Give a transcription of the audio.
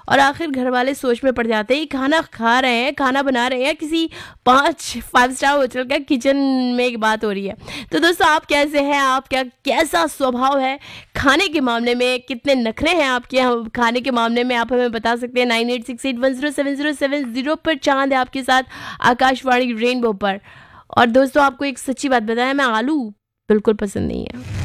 और आखिर घर वाले सोच में पड़ जाते हैं, खाना खा रहे हैं, खाना बना रहे हैं, किसी 5 स्टार होटल का किचन में एक बात हो रही है। तो दोस्तों, आप कैसे हैं? आपका कैसा स्वभाव है खाने के मामले में? कितने नखरे हैं आपके खाने के मामले में? आप हमें बता सकते हैं 9868107070 पर। चांद है आपके साथ आकाशवाणी रेनबो पर। और दोस्तों, आपको एक सच्ची बात बताएं, मैं आलू बिल्कुल पसंद नहीं है।